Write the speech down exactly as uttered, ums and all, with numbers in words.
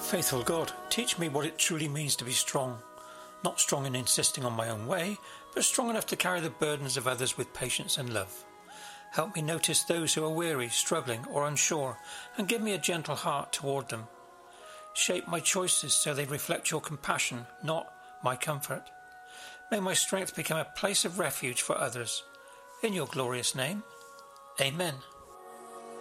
Faithful God, teach me what it truly means to be strong. Not strong in insisting on my own way, but strong enough to carry the burdens of others with patience and love. Help me notice those who are weary, struggling or unsure, and give me a gentle heart toward them. Shape my choices so they reflect your compassion, not my comfort. May my strength become a place of refuge for others. In your glorious name, Amen.